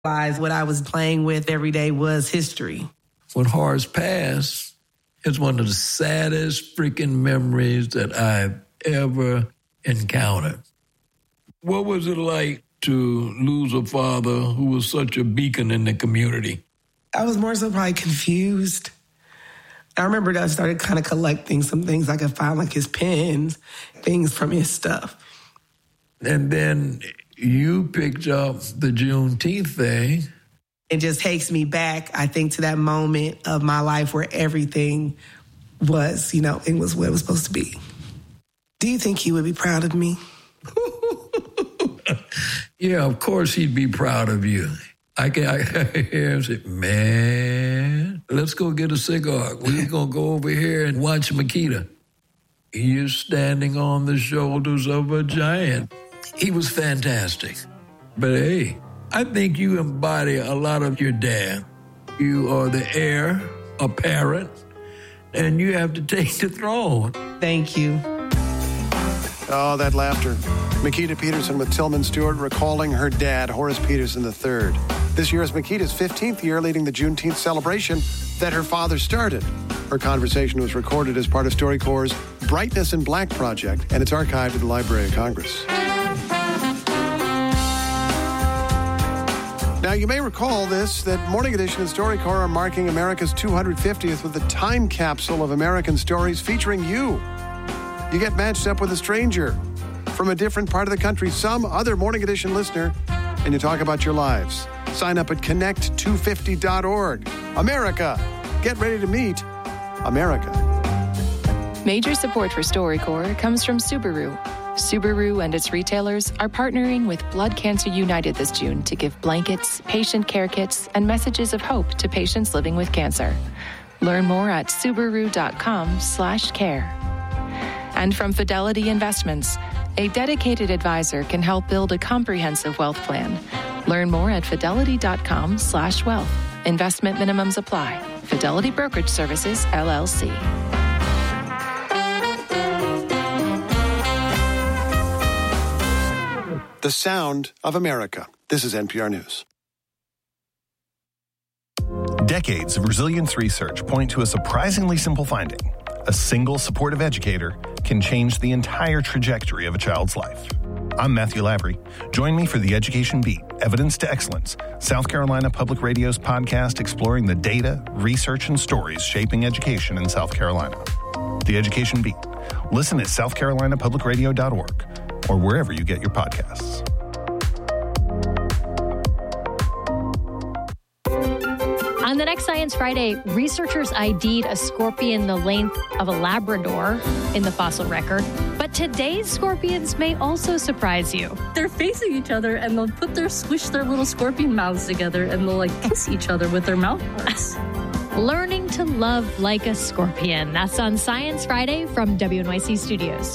What I was playing with every day was history. When Horace passed, it's one of the saddest freaking memories that I've ever encountered. What was it like to lose a father who was such a beacon in the community? I was more so probably confused. I remember that I started kind of collecting some things I could find, like his pens, things from his stuff. And then you picked up the Juneteenth thing. It just takes me back, I think, to that moment of my life where everything was, it was what it was supposed to be. Do you think he would be proud of me? Yeah, of course he'd be proud of you. I hear him say, man, let's go get a cigar. We're going to go over here and watch Makita. You're standing on the shoulders of a giant. He was fantastic. But hey, I think you embody a lot of your dad. You are the heir apparent, and you have to take the throne. Thank you. Oh, that laughter. Makita Peterson with Tillman Stewart recalling her dad, Horace Peterson III. This year is Makita's 15th year leading the Juneteenth celebration that her father started. Her conversation was recorded as part of StoryCorps' Brightness in Black project, and it's archived at the Library of Congress. Now, you may recall that Morning Edition and StoryCorps are marking America's 250th with a time capsule of American stories featuring you. You get matched up with a stranger from a different part of the country, some other Morning Edition listener, and you talk about your lives. Sign up at connect250.org. America, get ready to meet America. Major support for StoryCorps comes from Subaru. Subaru and its retailers are partnering with Blood Cancer United this June to give blankets, patient care kits, and messages of hope to patients living with cancer. Learn more at Subaru.com/care. And from Fidelity Investments, a dedicated advisor can help build a comprehensive wealth plan. Learn more at Fidelity.com/wealth. Investment minimums apply. Fidelity Brokerage Services, LLC. The sound of America. This is NPR News. Decades of resilience research point to a surprisingly simple finding. A single supportive educator can change the entire trajectory of a child's life. I'm Matthew Lavery. Join me for The Education Beat, Evidence to Excellence, South Carolina Public Radio's podcast exploring the data, research, and stories shaping education in South Carolina. The Education Beat. Listen at southcarolinapublicradio.org or wherever you get your podcasts. On the next Science Friday, researchers ID'd a scorpion the length of a Labrador in the fossil record. But today's scorpions may also surprise you. They're facing each other and they'll squish their little scorpion mouths together and they'll kiss each other with their mouth parts. Learning to love like a scorpion. That's on Science Friday from WNYC Studios.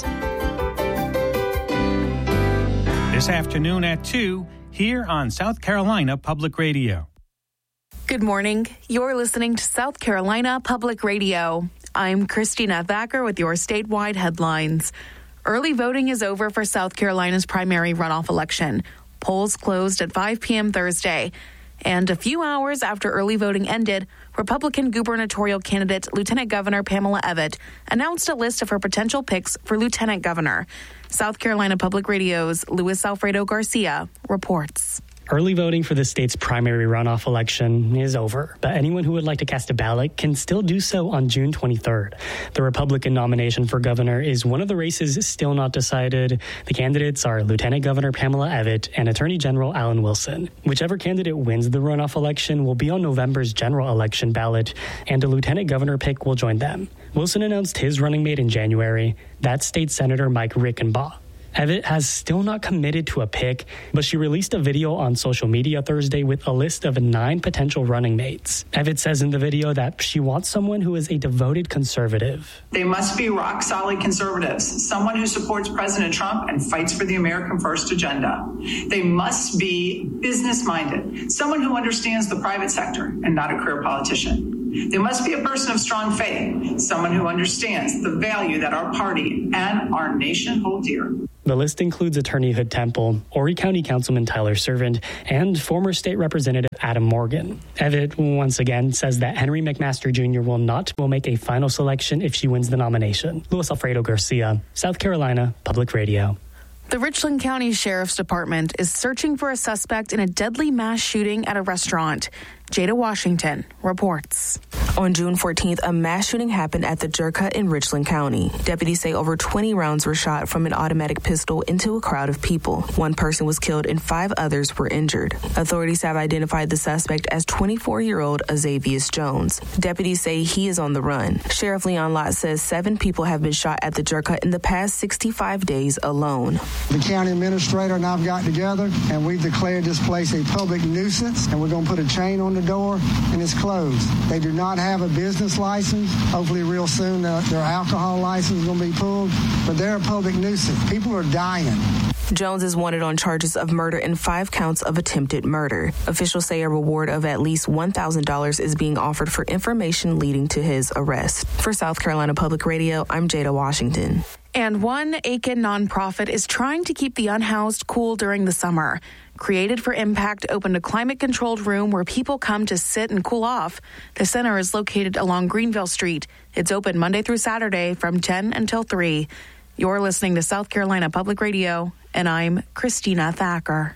This afternoon at 2, here on South Carolina Public Radio. Good morning. You're listening to South Carolina Public Radio. I'm Christina Thacker with your statewide headlines. Early voting is over for South Carolina's primary runoff election. Polls closed at 5 p.m. Thursday. And a few hours after early voting ended, Republican gubernatorial candidate Lieutenant Governor Pamela Evette announced a list of her potential picks for lieutenant governor. South Carolina Public Radio's Luis Alfredo Garcia reports. Early voting for the state's primary runoff election is over, but anyone who would like to cast a ballot can still do so on June 23rd. The Republican nomination for governor is one of the races still not decided. The candidates are Lieutenant Governor Pamela Evette and Attorney General Alan Wilson. Whichever candidate wins the runoff election will be on November's general election ballot, and a lieutenant governor pick will join them. Wilson announced his running mate in January. That's State Senator Mike Rickenbaugh. Evette has still not committed to a pick, but she released a video on social media Thursday with a list of 9 potential running mates. Evette says in the video that she wants someone who is a devoted conservative. They must be rock-solid conservatives, someone who supports President Trump and fights for the American First agenda. They must be business-minded, someone who understands the private sector and not a career politician. They must be a person of strong faith, someone who understands the value that our party and our nation hold dear. The list includes attorney Hood Temple, Horry County Councilman Tyler Servant, and former state representative Adam Morgan. Evitt once again says that Henry McMaster Jr. will make a final selection if she wins the nomination. Luis Alfredo Garcia, South Carolina Public Radio. The Richland County Sheriff's Department is searching for a suspect in a deadly mass shooting at a restaurant. Jada Washington reports. On June 14th, a mass shooting happened at the Jerk Hut in Richland County. Deputies say over 20 rounds were shot from an automatic pistol into a crowd of people. One person was killed and 5 others were injured. Authorities have identified the suspect as 24-year-old Azavius Jones. Deputies say he is on the run. Sheriff Leon Lott says 7 people have been shot at the Jerk Hut in the past 65 days alone. The county administrator and I've got together and we've declared this place a public nuisance, and we're going to put a chain on the door, and it's closed. They do not have a business license. Hopefully real soon their alcohol license is going to be pulled, but they're a public nuisance. People are dying. Jones is wanted on charges of murder and 5 counts of attempted murder. Officials say a reward of at least $1,000 is being offered for information leading to his arrest. For South Carolina Public Radio, I'm Jada Washington. And one Aiken nonprofit is trying to keep the unhoused cool during the summer. Created for Impact opened a climate-controlled room where people come to sit and cool off. The center is located along Greenville Street. It's open Monday through Saturday from 10 until 3. You're listening to South Carolina Public Radio, and I'm Christina Thacker.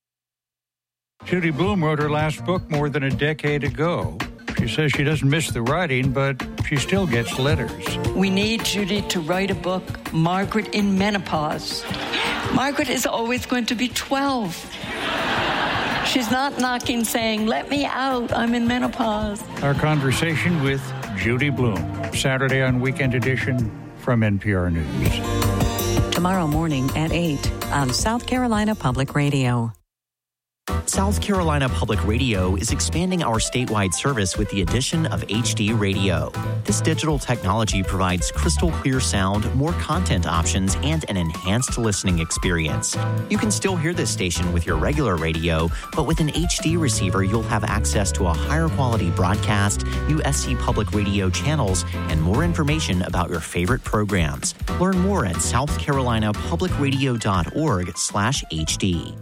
Judy Blume wrote her last book more than a decade ago. She says she doesn't miss the writing, but she still gets letters. We need Judy to write a book, Margaret in Menopause. Margaret is always going to be 12. She's not knocking saying, let me out, I'm in menopause. Our conversation with Judy Blume, Saturday on Weekend Edition from NPR News. Tomorrow morning at 8 on South Carolina Public Radio. South Carolina Public Radio is expanding our statewide service with the addition of HD Radio. This digital technology provides crystal clear sound, more content options, and an enhanced listening experience. You can still hear this station with your regular radio, but with an HD receiver, you'll have access to a higher quality broadcast, USC Public Radio channels, and more information about your favorite programs. Learn more at southcarolinapublicradio.org/HD.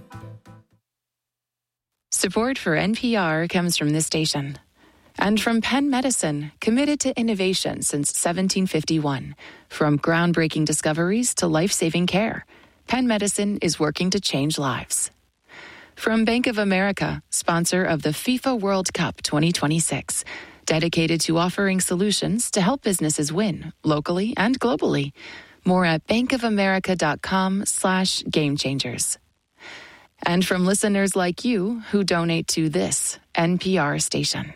Support for NPR comes from this station and from Penn Medicine, committed to innovation since 1751. From groundbreaking discoveries to life-saving care, Penn Medicine is working to change lives. From Bank of America, sponsor of the FIFA World Cup 2026, dedicated to offering solutions to help businesses win locally and globally. More at bankofamerica.com/gamechangers. And from listeners like you who donate to this NPR station.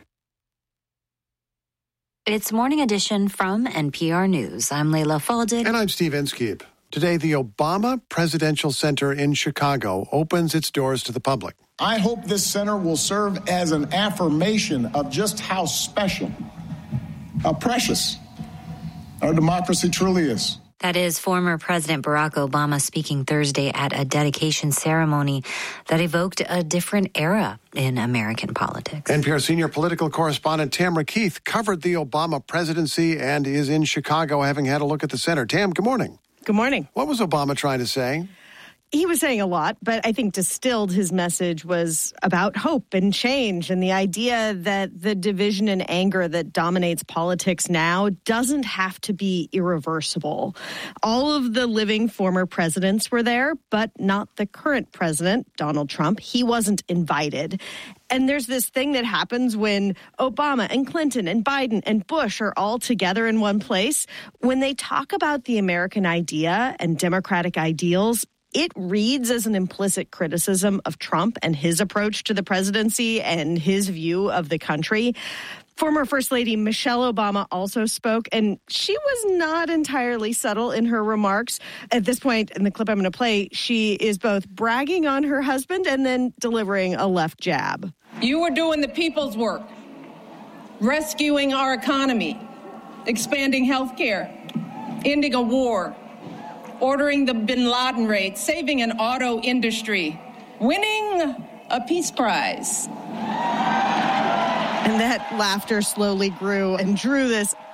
It's Morning Edition from NPR News. I'm Leila Fadel. And I'm Steve Inskeep. Today, the Obama Presidential Center in Chicago opens its doors to the public. I hope this center will serve as an affirmation of just how special, how precious our democracy truly is. That is former President Barack Obama speaking Thursday at a dedication ceremony that evoked a different era in American politics. NPR senior political correspondent Tamara Keith covered the Obama presidency and is in Chicago, having had a look at the center. Tam, good morning. Good morning. What was Obama trying to say? He was saying a lot, but I think distilled his message was about hope and change and the idea that the division and anger that dominates politics now doesn't have to be irreversible. All of the living former presidents were there, but not the current president, Donald Trump. He wasn't invited. And there's this thing that happens when Obama and Clinton and Biden and Bush are all together in one place. When they talk about the American idea and democratic ideals, it reads as an implicit criticism of Trump and his approach to the presidency and his view of the country. Former First Lady Michelle Obama also spoke, and she was not entirely subtle in her remarks. At this point in the clip I'm going to play, she is both bragging on her husband and then delivering a left jab. You were doing the people's work, rescuing our economy, expanding health care, ending a war, ordering the bin Laden raid, saving an auto industry, winning a peace prize. And that laughter slowly grew and drew this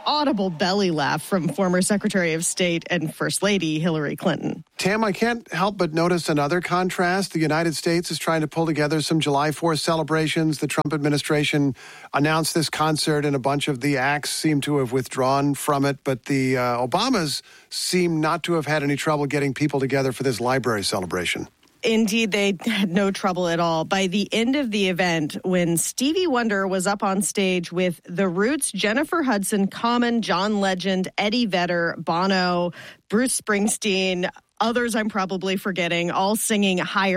audible belly laugh from former Secretary of State and First Lady Hillary Clinton. Tam, I can't help but notice another contrast. The United States is trying to pull together some July 4th celebrations. The Trump administration announced this concert, and a bunch of the acts seem to have withdrawn from it. But the Obamas seem not to have had any trouble getting people together for this library celebration. Indeed, they had no trouble at all. By the end of the event, when Stevie Wonder was up on stage with The Roots, Jennifer Hudson, Common, John Legend, Eddie Vedder, Bono, Bruce Springsteen, others I'm probably forgetting, all singing Higher